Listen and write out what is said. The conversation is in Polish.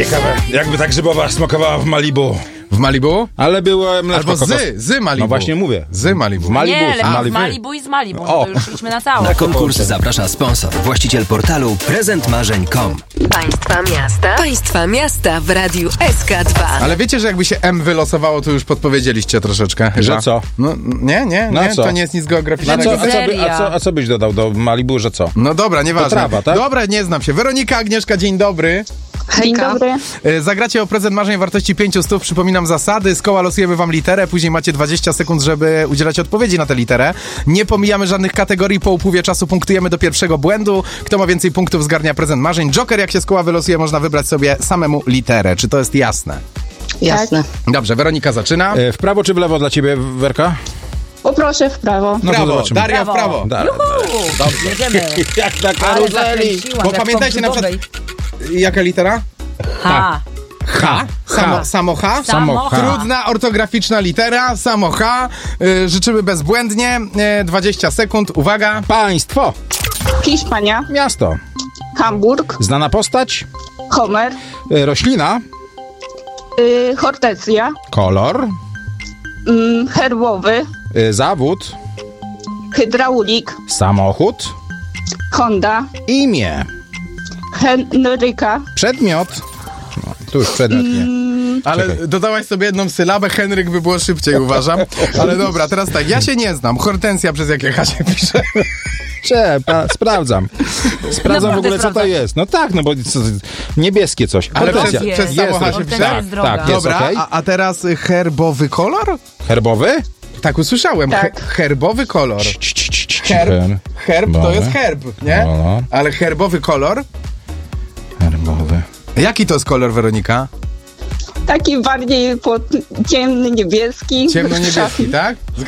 Ciekawe, jakby ta grzybowa smakowała w Malibu. W Malibu? Ale było mleczko Albo z Malibu. No właśnie mówię. Z Malibu. W Malibu. Nie, lepiej w Malibu i z Malibu. No to już idźmy na całą. Na konkurs zaprasza sponsor, właściciel portalu prezentmarzeń.com. Państwa miasta w Radiu SK2. Ale wiecie, że jakby się M wylosowało, to już podpowiedzieliście troszeczkę chyba. Że co? No, nie, co? to nie jest nic geograficznego. A co byś dodał do Malibu, że co? No dobra, nieważne. To trawa, tak? Dobra, nie znam się. Weronika, Agnieszka, dzień dobry. Dzień dobry. Zagracie o prezent marzeń wartości 500. Przypominam zasady. Z koła losujemy wam literę, później macie 20 sekund, żeby udzielać odpowiedzi na tę literę. Nie pomijamy żadnych kategorii, po upływie czasu punktujemy do pierwszego błędu. Kto ma więcej punktów, zgarnia prezent marzeń. Joker, jak się z koła wylosuje, można wybrać sobie samemu literę. Czy to jest jasne? Jasne. Dobrze, Weronika zaczyna. W prawo czy w lewo dla ciebie, Werka? Poproszę w prawo. No to Prawo, zobaczymy. Daria w prawo. Dobrze, jedziemy. Jak na Ale karuzeli. zakręciłam, Bo jak pamiętajcie na przykład... Jaka litera? H. H. Samo H? Samo H. Trudna, ortograficzna litera, samo H. Życzymy bezbłędnie. 20 sekund, uwaga. Państwo. Hiszpania, Miasto. Hamburg, Znana postać. Homer, Roślina. Hortensja, Kolor. herbowy, Zawód. hydraulik, Samochód. Honda, Imię. Henryka, Przedmiot. No, tu już przedmiot nie. Ale Czekaj. dodałaś sobie jedną sylabę, Henryk by było szybciej, uważam. Ale dobra, teraz tak, ja się nie znam. Hortensja przez jakie H się pisze? Sprawdzam. Sprawdzam w ogóle, co to sprawdzasz. jest. No tak, no bo niebieskie coś. Ale Hortensja. przez samo H się pisze? Hortensja jest droga. Tak, jest Dobra, okej. a teraz herbowy kolor? Herbowy? Tak usłyszałem. Tak. Herbowy kolor. Herb. Herb to jest herb, nie? No. Ale herbowy kolor? Herbowy. Jaki to jest kolor, Weronika? taki bardziej ciemny, niebieski. Ciemno-niebieski, tak?